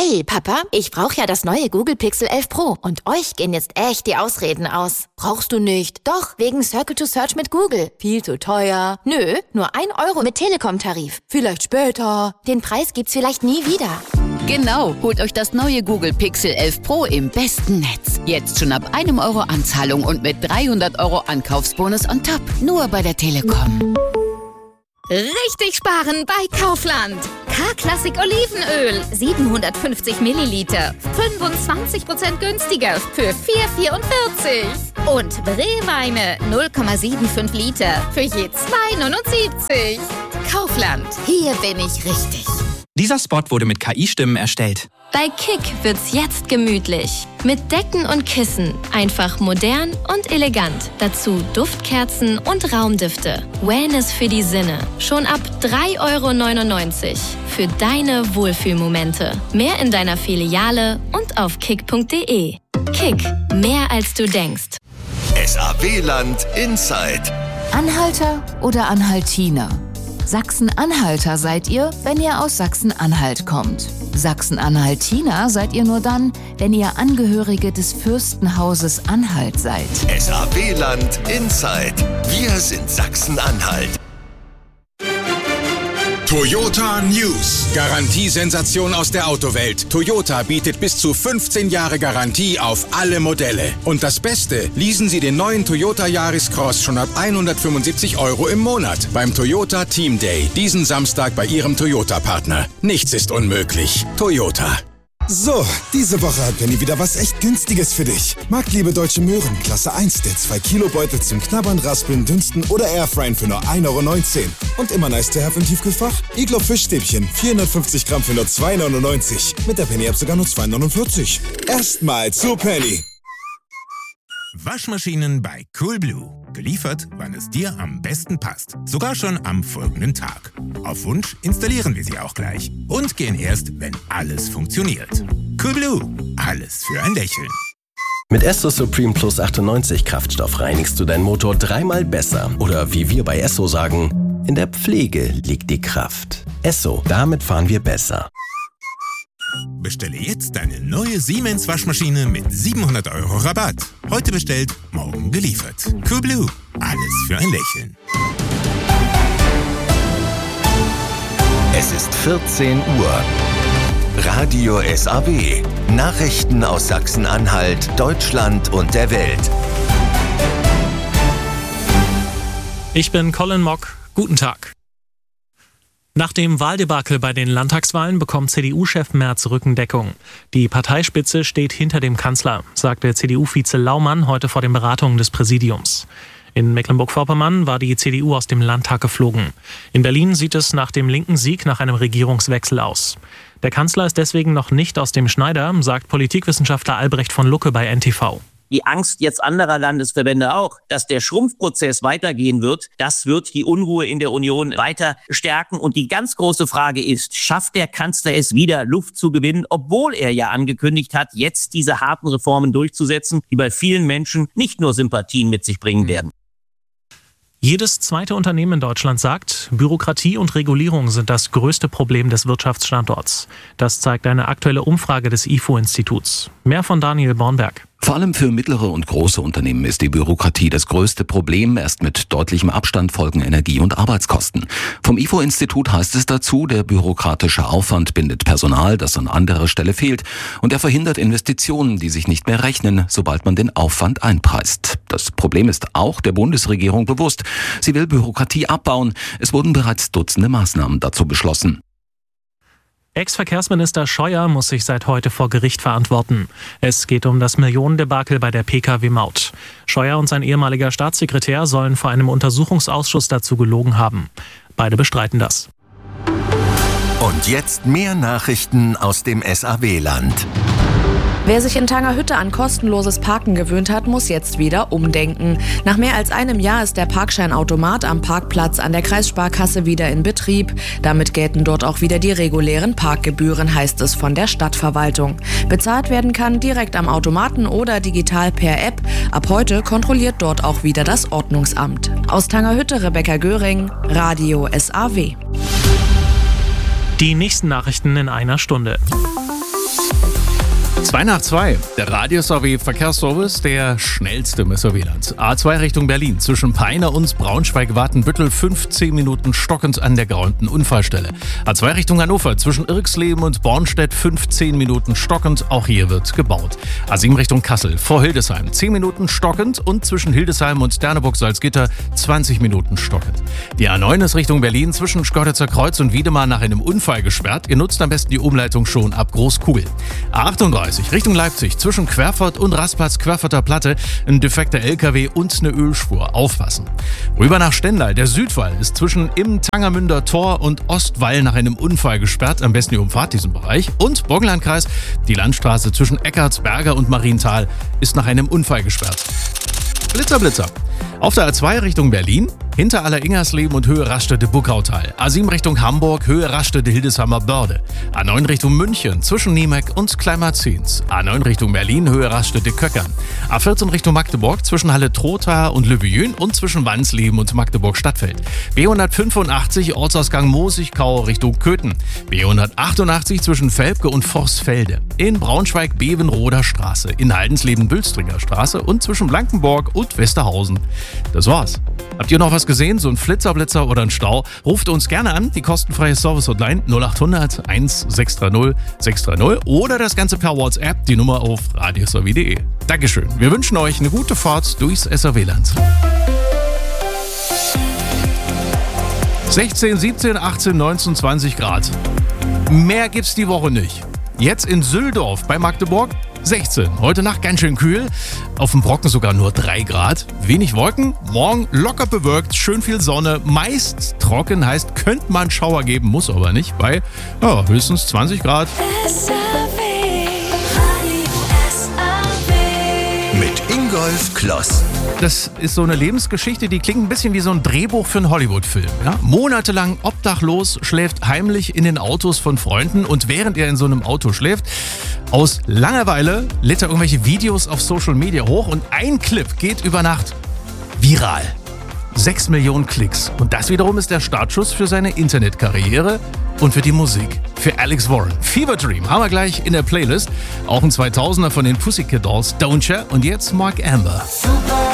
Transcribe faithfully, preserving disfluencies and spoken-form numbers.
Hey Papa, ich brauche ja das neue Google Pixel elf Pro und euch gehen jetzt echt die Ausreden aus. Brauchst du nicht? Doch, wegen Circle to Search mit Google. Viel zu teuer. Nö, nur ein Euro mit Telekom-Tarif. Vielleicht später. Den Preis gibt's vielleicht nie wieder. Genau, holt euch das neue Google Pixel elf Pro im besten Netz. Jetzt schon ab einem Euro Anzahlung und mit dreihundert Euro Ankaufsbonus on top. Nur bei der Telekom. Richtig sparen bei Kaufland. K-Klassik Olivenöl, siebenhundertfünfzig Milliliter, fünfundzwanzig Prozent günstiger für vier Euro vierundvierzig. Und Brewweine null Komma fünfundsiebzig Liter für je zwei Euro neunundsiebzig. Kaufland, hier bin ich richtig. Dieser Spot wurde mit K I-Stimmen erstellt. Bei Kick wird's jetzt gemütlich. Mit Decken und Kissen. Einfach modern und elegant. Dazu Duftkerzen und Raumdüfte. Wellness für die Sinne. Schon ab drei Euro neunundneunzig. Für deine Wohlfühlmomente. Mehr in deiner Filiale und auf kick punkt de. Kick. Mehr als du denkst. S A W-Land Inside. Anhalter oder Anhaltiner? Sachsen-Anhalter seid ihr, wenn ihr aus Sachsen-Anhalt kommt. Sachsen-Anhaltiner seid ihr nur dann, wenn ihr Angehörige des Fürstenhauses Anhalt seid. S A W-Land Inside. Wir sind Sachsen-Anhalt. Toyota News. Garantiesensation aus der Autowelt. Toyota bietet bis zu fünfzehn Jahre Garantie auf alle Modelle. Und das Beste, leasen Sie den neuen Toyota Yaris Cross schon ab hundertfünfundsiebzig Euro im Monat beim Toyota Team Day. Diesen Samstag bei Ihrem Toyota-Partner. Nichts ist unmöglich. Toyota. So, diese Woche hat Penny wieder was echt Günstiges für dich. Marktliebe Deutsche Möhren, Klasse eins, der zwei Kilo Beutel zum Knabbern, Raspeln, Dünsten oder Airfryen für nur ein Euro neunzehn. Und immer nice to have im Tiefkühlfach? Iglo Fischstäbchen, vierhundertfünfzig Gramm für nur zwei Euro neunundneunzig. Mit der Penny-App sogar nur zwei Euro neunundvierzig. Erstmal zu Penny. Waschmaschinen bei Coolblue. Geliefert, wann es dir am besten passt. Sogar schon am folgenden Tag. Auf Wunsch installieren wir sie auch gleich. Und gehen erst, wenn alles funktioniert. Coolblue. Alles für ein Lächeln. Mit Esso Supreme Plus achtundneunzig Kraftstoff reinigst du deinen Motor dreimal besser. Oder wie wir bei Esso sagen, in der Pflege liegt die Kraft. Esso, damit fahren wir besser. Bestelle jetzt deine neue Siemens Waschmaschine mit siebenhundert Euro Rabatt. Heute bestellt, morgen geliefert. Coolblue. Alles für ein Lächeln. Es ist vierzehn Uhr. Radio S A W. Nachrichten aus Sachsen-Anhalt, Deutschland und der Welt. Ich bin Colin Mock. Guten Tag. Nach dem Wahldebakel bei den Landtagswahlen bekommt C D U-Chef Merz Rückendeckung. Die Parteispitze steht hinter dem Kanzler, sagte C D U-Vize Laumann heute vor den Beratungen des Präsidiums. In Mecklenburg-Vorpommern war die C D U aus dem Landtag geflogen. In Berlin sieht es nach dem linken Sieg nach einem Regierungswechsel aus. Der Kanzler ist deswegen noch nicht aus dem Schneider, sagt Politikwissenschaftler Albrecht von Lucke bei N T V. Die Angst jetzt anderer Landesverbände auch, dass der Schrumpfprozess weitergehen wird, das wird die Unruhe in der Union weiter stärken. Und die ganz große Frage ist, schafft der Kanzler es wieder, Luft zu gewinnen, obwohl er ja angekündigt hat, jetzt diese harten Reformen durchzusetzen, die bei vielen Menschen nicht nur Sympathien mit sich bringen werden. Jedes zweite Unternehmen in Deutschland sagt, Bürokratie und Regulierung sind das größte Problem des Wirtschaftsstandorts. Das zeigt eine aktuelle Umfrage des I F O-Instituts. Mehr von Daniel Bornberg. Vor allem für mittlere und große Unternehmen ist die Bürokratie das größte Problem. Erst mit deutlichem Abstand folgen Energie- und Arbeitskosten. Vom I F O-Institut heißt es dazu, der bürokratische Aufwand bindet Personal, das an anderer Stelle fehlt. Und er verhindert Investitionen, die sich nicht mehr rechnen, sobald man den Aufwand einpreist. Das Problem ist auch der Bundesregierung bewusst. Sie will Bürokratie abbauen. Es wurden bereits Dutzende Maßnahmen dazu beschlossen. Ex-Verkehrsminister Scheuer muss sich seit heute vor Gericht verantworten. Es geht um das Millionendebakel bei der P K W-Maut. Scheuer und sein ehemaliger Staatssekretär sollen vor einem Untersuchungsausschuss dazu gelogen haben. Beide bestreiten das. Und jetzt mehr Nachrichten aus dem S A W-Land. Wer sich in Tangerhütte an kostenloses Parken gewöhnt hat, muss jetzt wieder umdenken. Nach mehr als einem Jahr ist der Parkscheinautomat am Parkplatz an der Kreissparkasse wieder in Betrieb. Damit gelten dort auch wieder die regulären Parkgebühren, heißt es von der Stadtverwaltung. Bezahlt werden kann direkt am Automaten oder digital per App. Ab heute kontrolliert dort auch wieder das Ordnungsamt. Aus Tangerhütte Rebecca Göring, Radio S A W. Die nächsten Nachrichten in einer Stunde. zwei nach zwei, der Radio-S A W-Verkehrsservice, der schnellste im S A W-Land. A zwei Richtung Berlin, zwischen Peine und Braunschweig-Watenbüttel, fünfzehn Minuten stockend an der geräumten Unfallstelle. A zwei Richtung Hannover, zwischen Irxleben und Bornstedt, fünfzehn Minuten stockend, auch hier wird gebaut. A sieben Richtung Kassel, vor Hildesheim, zehn Minuten stockend und zwischen Hildesheim und Derneburg-Salzgitter, zwanzig Minuten stockend. Die A neun ist Richtung Berlin, zwischen Schkeuditzer Kreuz und Wiedemann nach einem Unfall gesperrt. Ihr nutzt am besten die Umleitung schon ab Großkugel. A achtunddreißig Richtung Leipzig, zwischen Querfurt und Rastplatz Querfurter Platte, ein defekter L K W und eine Ölspur. Aufpassen. Rüber nach Stendal, der Südwall ist zwischen im Tangermünder Tor und Ostwall nach einem Unfall gesperrt. Am besten ihr umfahrt diesen Bereich. Und Burgenlandkreis, die Landstraße zwischen Eckartsberger und Marienthal ist nach einem Unfall gesperrt. Blitzer, Blitzer. Auf der A zwei Richtung Berlin, hinter Aller-Ingersleben und Höhe Raststätte-Buckautal. A sieben Richtung Hamburg, Höhe Raststätte-Hildesheimer Börde. A neun Richtung München, zwischen Niemeck und Kleinmarzens. A neun Richtung Berlin, Höhe Raststätte-Köckern. A vierzehn Richtung Magdeburg, zwischen Halle-Trotha und Löwen und zwischen Wansleben und Magdeburg-Stadtfeld. B hundertfünfundachtzig, Ortsausgang Mosigkau Richtung Köthen. B hundertachtundachtzig zwischen Velpke und Vorsfelde. In Braunschweig Bevenroder Straße. In Haldensleben Bülstringer Straße und zwischen Blankenburg und Westerhausen. Das war's. Habt ihr noch was gesehen? So ein Flitzerblitzer oder ein Stau? Ruft uns gerne an, die kostenfreie Service-Hotline null achthundert eins sechs drei null sechs drei null oder das Ganze per WhatsApp, die Nummer auf radio s a w punkt d e. Dankeschön. Wir wünschen euch eine gute Fahrt durchs S A W-Land. sechzehn, siebzehn, achtzehn, neunzehn, zwanzig Grad. Mehr gibt's die Woche nicht. Jetzt in Süldorf bei Magdeburg sechzehn. Heute Nacht ganz schön kühl. Auf dem Brocken sogar nur drei Grad. Wenig Wolken. Morgen locker bewölkt. Schön viel Sonne. Meist trocken. Heißt, könnte man Schauer geben. Muss aber nicht. Bei ja, höchstens zwanzig Grad. Mit Ingolf Kloss. Das ist so eine Lebensgeschichte, die klingt ein bisschen wie so ein Drehbuch für einen Hollywood-Film. Ja? Monatelang obdachlos, schläft heimlich in den Autos von Freunden und während er in so einem Auto schläft, aus Langeweile lädt er irgendwelche Videos auf Social Media hoch und ein Clip geht über Nacht viral. Sechs Millionen Klicks. Und das wiederum ist der Startschuss für seine Internetkarriere und für die Musik. Für Alex Warren. Fever Dream haben wir gleich in der Playlist. Auch ein zweitausender von den Pussycat Dolls, Don't Ya? Und jetzt Mark Amber. Super.